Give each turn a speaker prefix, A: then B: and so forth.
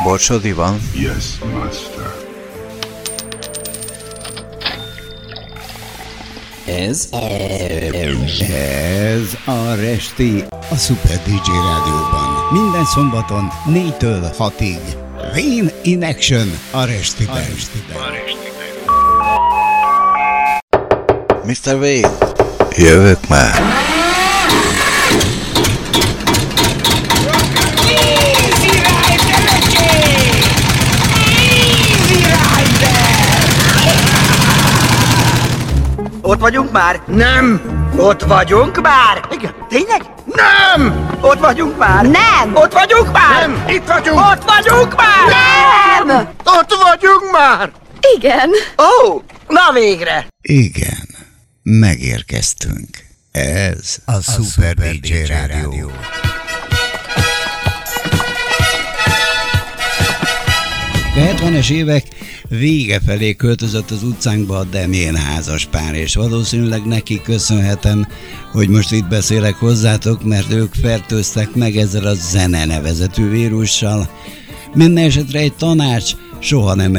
A: Borsodiban?
B: Yes, master.
C: Ez a Resti, a Super DJ Rádióban. Minden szombaton 4-től 6-ig. Rain in Action a Restiben.
A: Mr. Wayne, jövök már.
D: Ott vagyunk már? Nem! Ott vagyunk már? Igen. Tényleg? Nem! Ott vagyunk már?
E: Nem!
D: Ott vagyunk már?
B: Nem! Itt vagyunk!
D: Ott vagyunk már?
E: Nem!
D: Ott vagyunk már?
E: Igen.
D: Ó, na végre!
C: Igen, megérkeztünk. Ez a Super DJ Rádió. A 70-es évek vége felé költözött az utcánkba a Demjén házaspár, és valószínűleg neki köszönhetem, hogy most itt beszélek hozzátok, mert ők fertőztek meg ezzel a zene nevezetű vírussal. Minden esetre egy tanács: soha nem